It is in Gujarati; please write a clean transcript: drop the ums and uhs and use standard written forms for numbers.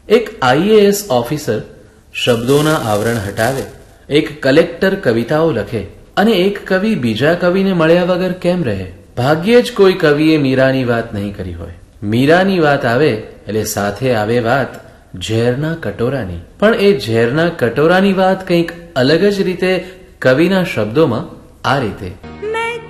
એક આઈએએસ ઓફિસર શબ્દોના આવરણ હટાવે, એક કલેક્ટર કવિતાઓ લખે અને એક કવિ બીજા કવિને મળ્યા વગર કેમ રહે? ભાગ્યે જ કોઈ કવિએ મીરાની વાત નહીં કરી હોય. મીરાની વાત આવે એટલે સાથે આવે વાત ઝેરના કટોરાની. પણ એ ઝેરના કટોરાની વાત કંઈક અલગ જ રીતે કવિના શબ્દોમાં આ રીતે: